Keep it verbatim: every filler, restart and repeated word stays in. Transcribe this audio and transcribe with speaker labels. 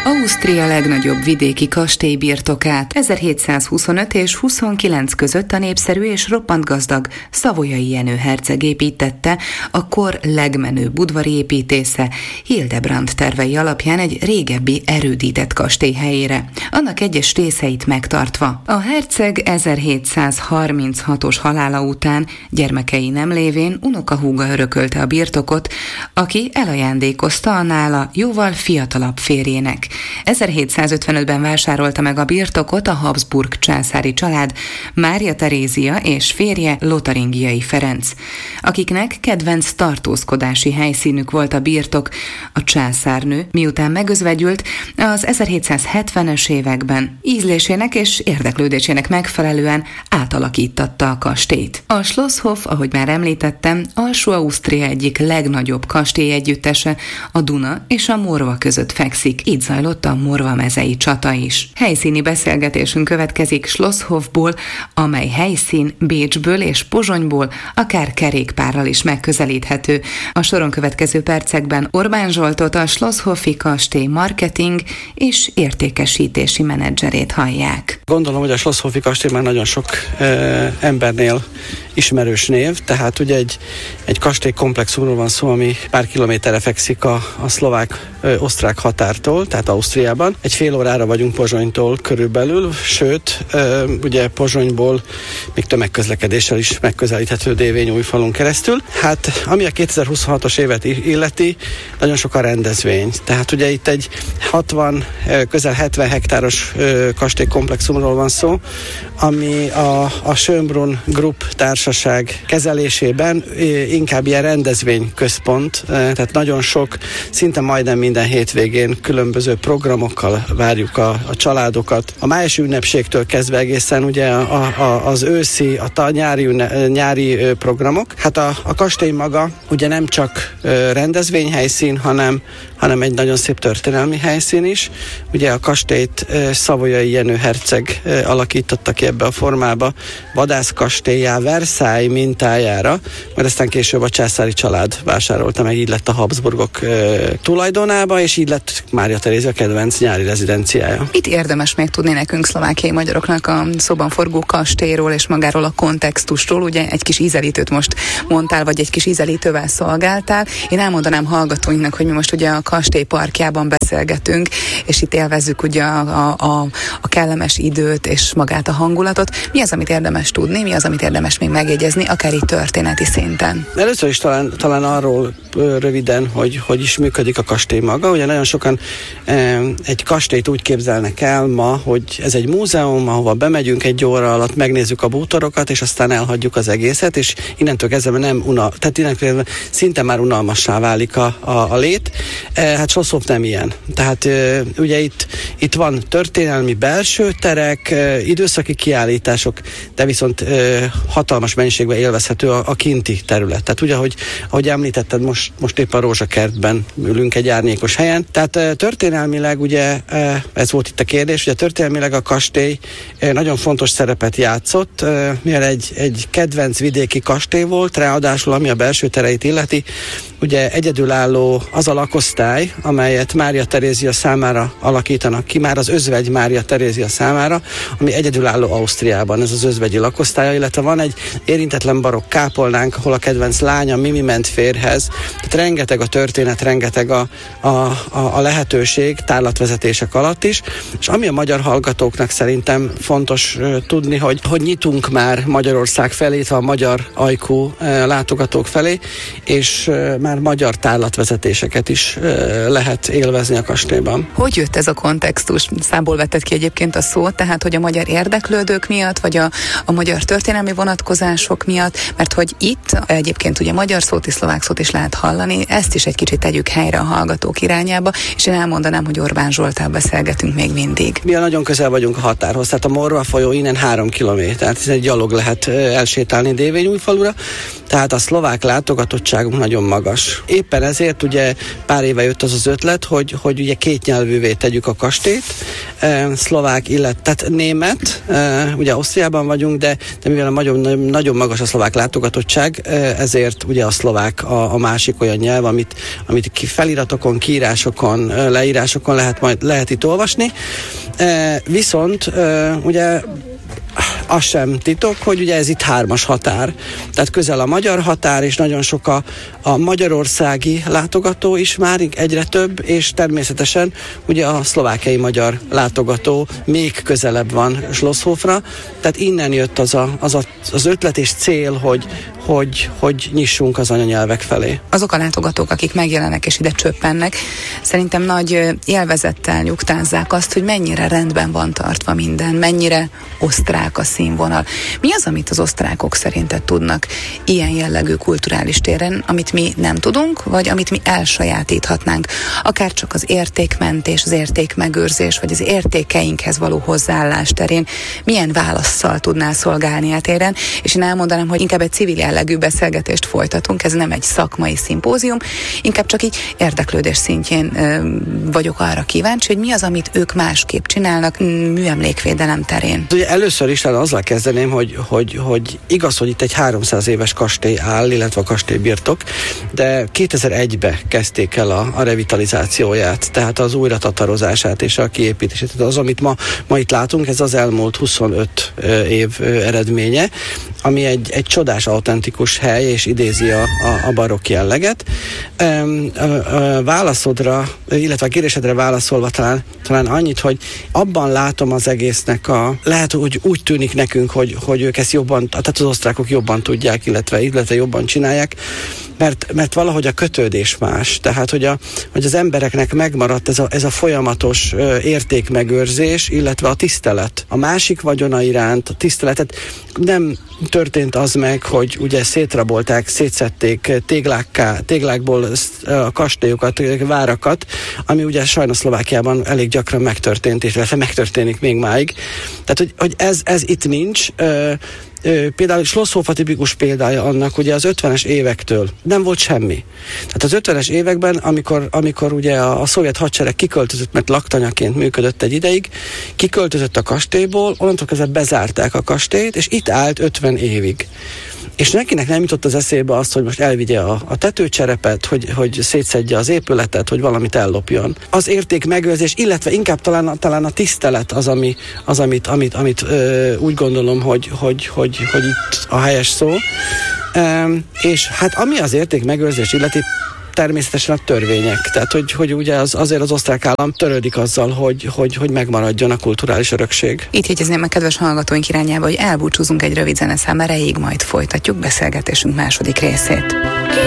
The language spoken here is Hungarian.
Speaker 1: Ausztria legnagyobb vidéki kastély birtokát ezerhétszázhuszonöt és huszonkilenc között a népszerű és roppant gazdag Savoyai Jenő herceg építette, a kor legmenőbb udvari építésze Hildebrand tervei alapján egy régebbi erődített kastély helyére, annak egyes részeit megtartva. A herceg ezerhétszázharminchatos halála után gyermekei nem lévén unokahúga örökölte a birtokot, aki elajándékozta a nála jóval fiatalabb férjének. ezerhétszázötvenötben vásárolta meg a birtokot a Habsburg császári család, Mária Terézia és férje Lotaringiai Ferenc, akiknek kedvenc tartózkodási helyszínük volt a birtok. A császárnő, miután megözvegyült, az ezerhétszázhetvenes években ízlésének és érdeklődésének megfelelően átalakítatta a kastélyt. A Schlosshof, ahogy már említettem, Alsó-Ausztria egyik legnagyobb kastélyegyüttese, a Duna és a Morva között fekszik. Itt zajlott a Morva mezei csata is. Helyszíni beszélgetésünk következik Schlosshofból, amely helyszín Bécsből és Pozsonyból akár kerékpárral is megközelíthető. A soron következő percekben Orbán Zsoltot, a Schlosshofi kastély marketing és értékesítési menedzserét hallják.
Speaker 2: Gondolom, hogy a Schlosshofi kastély már nagyon sok e, embernél ismerős név, tehát ugye egy, egy kastélykomplexumról van szó, ami pár kilométerre fekszik a, a szlovák-osztrák határtól, tehát Ausztriában. Egy fél órára vagyunk Pozsonytól körülbelül, sőt, e, ugye Pozsonyból még tömegközlekedéssel is megközelíthető Dévény-Újfalun keresztül. Hát, ami a kétezer-huszonhatos évet illeti, nagyon sok a rendezvény. Tehát ugye itt egy hatvan, közel hetven hektáros kastélykomplexumról van szó, ami a, a Schönbrunn Group társaság kezelésében inkább ilyen rendezvényközpont, tehát nagyon sok, szinte majdnem minden hétvégén különböző programokkal várjuk a, a családokat. A májusi ünnepségtől kezdve egészen ugye a, a, az őszi, a ta, nyári, ünne, nyári programok. Hát a, a kastély maga ugye nem csak rendezvényhelyszín, hanem, hanem egy nagyon szép történelmi helyszín is. Ugye a kastélyt Savoyai Jenő herceg alakította ki ebbe a formába, vadászkastélyá, Versailles mintájára, majd aztán később a császári család vásárolta meg, így lett a Habsburgok e, tulajdonába, és így lett Mária Terézia kedvenc nyári rezidenciája.
Speaker 1: Itt érdemes még tudni nekünk, szlovákiai magyaroknak a szóban forgó kastélyról és magáról a kontextusról. Ugye egy kis ízelítőt most mondtál, vagy egy kis ízelítővel szolgáltál. Én elmondanám hallgatóinknak, hogy mi most ugye a kastély parkjában beszélgetünk, és itt élvezzük ugye a, a, a kellemes időt és magát a hangulatot. Mi az, amit érdemes tudni, mi az, amit érdemes még megjegyezni, akár itt történeti szinten? Először
Speaker 2: is talán, talán arról röviden, hogy hogy is működik a kastély maga. Ugye nagyon sokan e, egy kastélyt úgy képzelnek el ma, hogy ez egy múzeum, ahova bemegyünk egy óra alatt, megnézzük a bútorokat, és aztán elhagyjuk az egészet, és innentől kezdve nem unal, tehát innentől kezdve szinte már unalmassá válik a, a, a lét. E, hát Schlosshof nem ilyen. Tehát e, ugye itt, itt van történelmi belső terek, e, időszaki kiállítások, de viszont e, hatalmas mennyiségben élvezhető a, a kinti terület. Tehát ugye, ahogy, ahogy említetted, most, most épp a Rózsakertben ülünk egy árnyékos helyen. Tehát e, történelmileg ugye, e, ez volt itt a kérdés, ugye történelmileg a kastély e, nagyon fontos szerepet játszott, e, mivel egy, egy kedvenc vidéki kastély volt, ráadásul ami a belső tereit illeti, ugye egyedülálló az a lakosztály, amelyet Mária Terézia számára alakítanak ki, már az özvegy Mária Terézia számára, ami egyedülálló Ausztriában, ez az özvegyi lakosztálya, illetve van egy érintetlen barokk kápolnánk, ahol a kedvenc lánya Mimi ment férjhez. Tehát rengeteg a történet, rengeteg a, a, a, a lehetőség tárlatvezetések alatt is, és ami a magyar hallgatóknak szerintem fontos uh, tudni, hogy, hogy nyitunk már Magyarország felé, a magyar ajkú uh, látogatók felé, és uh, már magyar tárlatvezetéseket is uh, lehet élvezni a kastélyban.
Speaker 1: Hogy jött ez a kontextus? Számból vetted ki egyébként a szót, tehát hogy a magyar érdeklődők miatt, vagy a, a magyar történelmi vonatkozások miatt, mert hogy itt egyébként ugye magyar szót és szlovák szót is lehet hallani, ezt is egy kicsit tegyük helyre a hallgatók irányába, és én elmondanám, hogy Orbán Zsolttal beszélgetünk még mindig.
Speaker 2: Mi nagyon közel vagyunk a határhoz, tehát a Morva folyó innen három kilométer, tehát ez egy gyalog lehet elsétálni Dévény-Újfalura, tehát a szlovák látogatottságunk nagyon magas. Éppen ezért ugye pár éve jött az az ötlet, hogy, hogy ugye kétnyelvűvé tegyük a kastélyt, e, szlovák, illetve tehát német, e, ugye Ausztriában vagyunk, de, de mivel a nagyon, nagyon magas a szlovák látogatottság, e, ezért ugye a szlovák a, a másik olyan nyelv, amit, amit ki feliratokon, kiírásokon, leírásokon lehet lehet, majd, lehet itt olvasni. E, viszont e, ugye az sem titok, hogy ugye ez itt hármas határ. Tehát közel a magyar határ, és nagyon sok a, a magyarországi látogató is már, egyre több, és természetesen ugye a szlovákiai magyar látogató még közelebb van Schlosszhofra. Tehát innen jött az, a, az, a, az ötlet és cél, hogy, hogy, hogy nyissunk az anyanyelvek felé.
Speaker 1: Azok a látogatók, akik megjelennek és ide csöppennek, szerintem nagy élvezettel nyugtázzák azt, hogy mennyire rendben van tartva minden, mennyire osztrák a színvonal. Mi az, amit az osztrákok szerinted tudnak ilyen jellegű kulturális téren, amit mi nem tudunk, vagy amit mi elsajátíthatnánk? Akár csak az értékmentés, az értékmegőrzés, vagy az értékeinkhez való hozzáállás terén milyen válasszal tudnál szolgálni a téren? És én elmondanám, hogy inkább egy civil jellegű beszélgetést folytatunk, ez nem egy szakmai szimpózium, inkább csak így érdeklődés szintjén ö, vagyok arra kíváncsi, hogy mi az, amit ők másképp csinálnak műemlékvédelem terén.
Speaker 2: Ugye először is azzal kezdeném, hogy, hogy, hogy igaz, hogy itt egy háromszáz éves kastély áll, illetve a kastélybirtok, de kétezer-egyben kezdték el a, a revitalizációját, tehát az újratatarozását és a kiépítését. Tehát az, amit ma, ma itt látunk, ez az elmúlt huszonöt év eredménye, ami egy, egy csodás, autentikus hely, és idézi a, a, a barokk jelleget. A, a, a válaszodra, illetve a kérésedre válaszolva talán, talán annyit, hogy abban látom az egésznek a, lehet, hogy úgy tűnik nekünk, hogy, hogy ők ezt jobban, tehát az osztrákok jobban tudják, illetve, illetve jobban csinálják, mert, mert valahogy a kötődés más. Tehát, hogy, a, hogy az embereknek megmaradt ez a, ez a folyamatos ö, értékmegőrzés, illetve a tisztelet. A másik vagyona iránt, a tiszteletet nem történt az meg, hogy ugye szétrabolták, szétszedték téglákká, téglákból a kastélyokat, várakat, ami ugye sajnos Szlovákiában elég gyakran megtörtént, és megtörténik még máig. Tehát, hogy, hogy ez, ez itt nincs. Ö, ö, például Schlosszhof a tipikus példája annak, ugye az ötvenes évektől nem volt semmi. Tehát az ötvenes években, amikor, amikor ugye a, a szovjet hadsereg kiköltözött, mert laktanyaként működött egy ideig, kiköltözött a kastélyból, onnantól kezdve bezárták a kastélyt, és itt állt ötven évig. És nekinek nem jutott az eszébe azt, hogy most elvigye a, a tetőcserepet, hogy, hogy szétszedje az épületet, hogy valamit ellopjon. Az érték megőrzés, illetve inkább talán, talán a tisztelet az, ami, az amit, amit, amit ö, úgy gondolom, hogy, hogy, hogy, hogy itt a helyes szó. E, és hát ami az érték megőrzés illeti, természetesen a törvények. Tehát, hogy, hogy ugye az, azért az osztrák állam törődik azzal, hogy, hogy, hogy megmaradjon a kulturális örökség.
Speaker 1: Itt jegyezném a kedves hallgatóink irányába, hogy elbúcsúzunk egy rövid zeneszám erejéig, majd folytatjuk beszélgetésünk második részét.